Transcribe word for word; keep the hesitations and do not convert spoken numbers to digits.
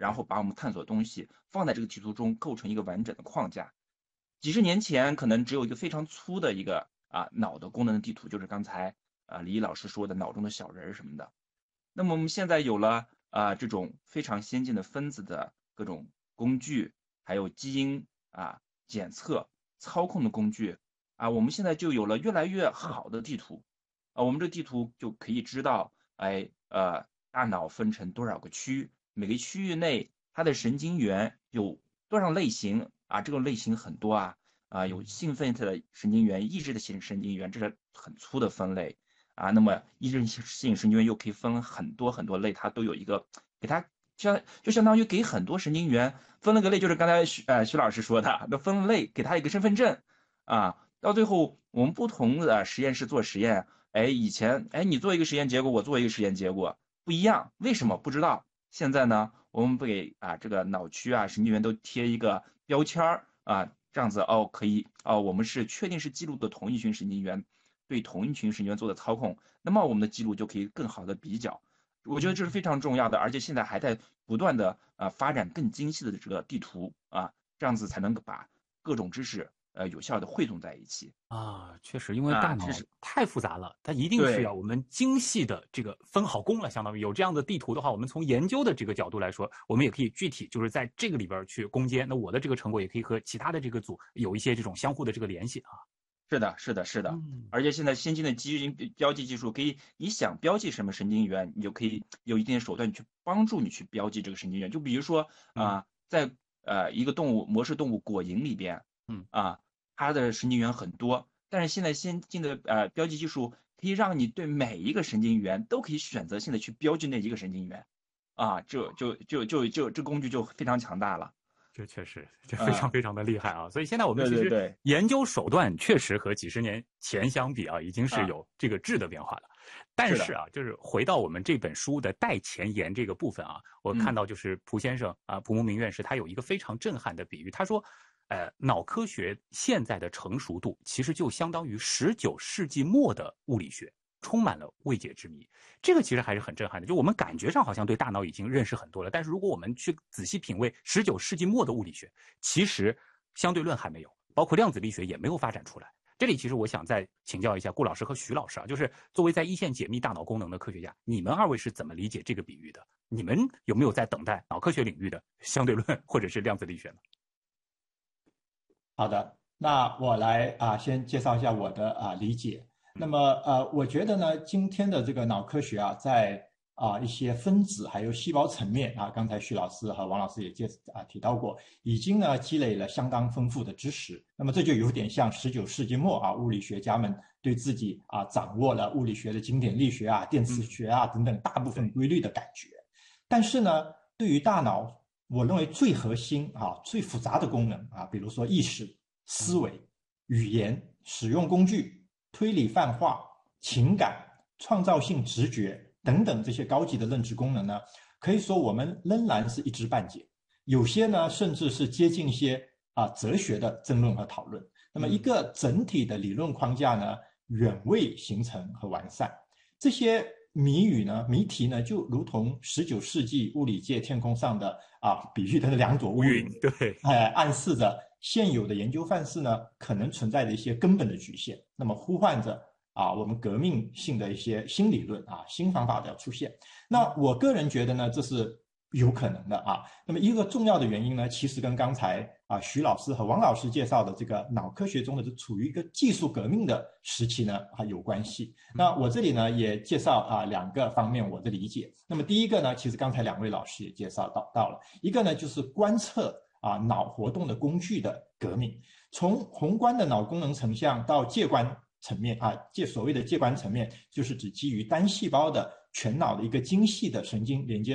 然后把我们探索的东西放在这个地图中，构成一个完整的框架。几十年前可能只有一个非常粗的一个啊脑的功能的地图，就是刚才啊李毅老师说的脑中的小人什么的。那么我们现在有了啊这种非常先进的分子的各种工具，还有基因啊检测操控的工具啊，我们现在就有了越来越好的地图啊，我们这个地图就可以知道，哎呃大脑分成多少个区，每个区域内它的神经元有多少类型啊，这个类型很多啊啊，有兴奋的神经元、抑制的神神经元，这是很粗的分类啊。那么抑制性神经元又可以分很多很多类，它都有一个给它相就相当于给很多神经元分了个类，就是刚才徐呃徐老师说的，那分类给它一个身份证啊。到最后我们不同的实验室做实验，哎，以前哎你做一个实验结果，我做一个实验结果不一样，为什么不知道？现在呢，我们不给啊这个脑区啊神经元都贴一个标签儿啊，这样子哦可以哦，我们是确定是记录的同一群神经元对同一群神经元做的操控，那么我们的记录就可以更好的比较。我觉得这是非常重要的，而且现在还在不断的啊发展更精细的这个地图啊，这样子才能把各种知识呃有效的汇总在一起。 啊，确实，因为大啊，这脑是太复杂了，它一定是要对我们精细的这个分好工了，相当于有这样的地图的话，我们从研究的这个角度来说，我们也可以具体就是在这个里边去攻坚。那我的这个成果也可以和其他的这个组有一些这种相互的这个联系啊。 是的，是的，是的， 嗯， 而且现在先进的基因标记技术可以，你想标记什么神经元，你就可以有一定的手段去帮助你去标记这个神经元。就比如说啊、呃在呃一个动物模式动物果蝇里边， 嗯啊，它的神经元很多，但是现在先进的呃标记技术可以让你对每一个神经元都可以选择性的去标记那一个神经元，啊，这就就就就这工具就非常强大了。 这确实，这非常啊， 非常的厉害啊！所以现在我们其实对对对， 研究手段确实和几十年前相比啊，已经是啊， 有这个质的变化了。但是的， 是啊，就是回到我们这本书的带前言这个部分啊，我看嗯到就是蒲先生啊，蒲慕明院士他有一个非常震撼的比喻，他说，呃，脑科学现在的成熟度其实就相当于十九世纪末的物理学。充满了未解之谜，这个其实还是很震撼的。就我们感觉上好像对大脑已经认识很多了，但是如果我们去仔细品味十九世纪末的物理学，其实相对论还没有，包括量子力学也没有发展出来。这里其实我想再请教一下顾老师和徐老师啊，就是作为在一线解密大脑功能的科学家，你们二位是怎么理解这个比喻的？你们有没有在等待脑科学领域的相对论或者是量子力学呢？ 好的，那我来啊，先介绍一下我的啊理解。那么呃，我觉得呢，今天的这个脑科学啊，在啊一些分子还有细胞层面啊，刚才徐老师和王老师也介啊提到过，已经呢积累了相当丰富的知识。那么这就有点像十九世纪末啊，物理学家们对自己啊掌握了物理学的经典力学啊、电磁学啊等等大部分规律的感觉。但是呢，对于大脑，我认为最核心啊、最复杂的功能啊，比如说意识、思维、语言、使用工具、推理泛化、情感、创造性直觉等等这些高级的认知功能呢，可以说我们仍然是一知半解，有些呢甚至是接近一些啊哲学的争论和讨论。那么一个整体的理论框架呢，远未形成和完善。这些谜语呢，谜题呢，就如同十九世纪物理界天空上的啊比喻的那两朵乌云， 对， 哎，暗示着现有的研究范式呢，可能存在着一些根本的局限，那么呼唤着啊我们革命性的一些新理论啊新方法的出现。那我个人觉得呢，这是有可能的啊。那么一个重要的原因呢，其实跟刚才啊徐老师和王老师介绍的这个脑科学中的处于一个技术革命的时期呢啊有关系。那我这里呢也介绍啊两个方面我的理解。那么第一个呢，其实刚才两位老师也介绍到到了，一个呢就是观测啊脑活动的工具的革命，从宏观的脑功能成像到介观层面啊，介所谓的介观层面，就是指基于单细胞的全脑的一个精细的神经连接